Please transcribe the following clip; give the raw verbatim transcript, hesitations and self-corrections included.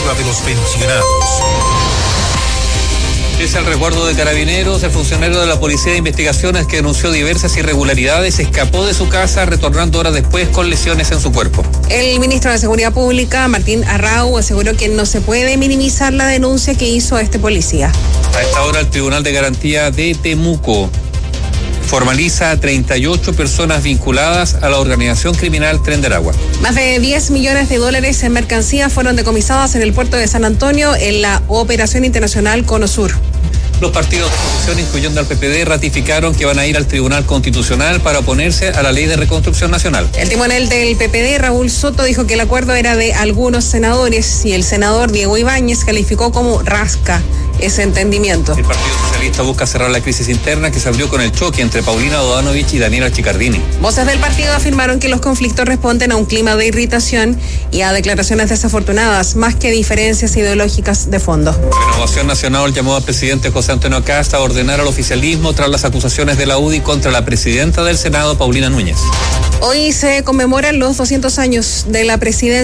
Cooperativa de los Pensionados. Es el resguardo de Carabineros. El funcionario de la Policía de Investigaciones que denunció diversas irregularidades escapó de su casa retornando horas después con lesiones en su cuerpo. El ministro de Seguridad Pública, Martín Arrau, aseguró que no se puede minimizar la denuncia que hizo este policía. A esta hora el Tribunal de Garantía de Temuco formaliza a treinta y ocho personas vinculadas a la organización criminal Tren del Agua. Más de diez millones de dólares en mercancías fueron decomisadas en el puerto de San Antonio en la operación internacional Cono Sur. Los partidos de oposición, incluyendo al P P D, ratificaron que van a ir al Tribunal Constitucional para oponerse a la Ley de Reconstrucción Nacional. El timonel del P P D, Raúl Soto, dijo que el acuerdo era de algunos senadores y el senador Diego Ibáñez calificó como rasca ese entendimiento. El Partido Socialista busca cerrar la crisis interna que se abrió con el choque entre Paulina Dodanovich y Daniela Chicardini. Voces del partido afirmaron que los conflictos responden a un clima de irritación y a declaraciones desafortunadas, más que diferencias ideológicas de fondo. Renovación Nacional llamó al presidente José Antonio Kast a ordenar al oficialismo tras las acusaciones de la U D I contra la presidenta del Senado, Paulina Núñez. Hoy se conmemoran los doscientos años de la presidencia